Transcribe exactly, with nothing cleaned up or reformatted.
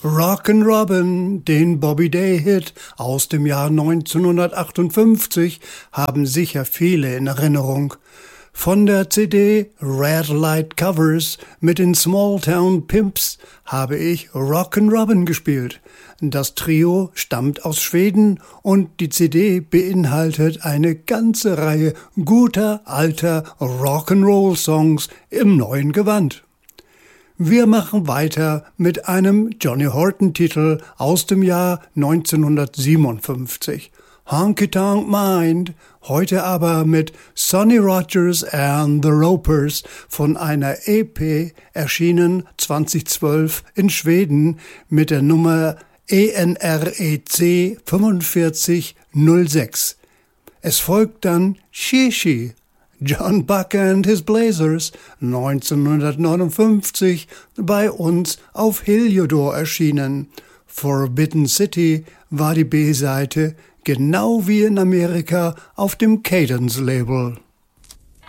Rockin' Robin, den Bobby Day-Hit aus dem Jahr neunzehnhundertachtundfünfzig, haben sicher viele in Erinnerung. Von der C D Red Light Covers mit den Smalltown Pimps habe ich Rockin' Robin gespielt. Das Trio stammt aus Schweden und die C D beinhaltet eine ganze Reihe guter alter Rock'n'Roll-Songs im neuen Gewand. Wir machen weiter mit einem Johnny Horton-Titel aus dem Jahr neunzehnhundertsiebenundfünfzig. Honky Tonk Mind, heute aber mit Sonny Rogers and the Ropers von einer E P, erschienen zweitausendzwölf in Schweden mit der Nummer E N R E C fünfundvierzig null sechs. Es folgt dann Shishi, John Buck and his Blazers, neunzehnhundertneunundfünfzig bei uns auf Heliodor erschienen. Forbidden City war die B-Seite, genau wie in Amerika auf dem Cadence-Label.